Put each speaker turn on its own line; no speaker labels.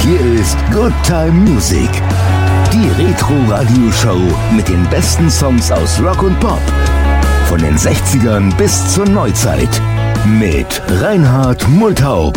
Hier ist Good Time Music. Die Retro-Radio-Show mit den besten Songs aus Rock und Pop. Von den 60ern bis zur Neuzeit. Mit Reinhard Multhaupt.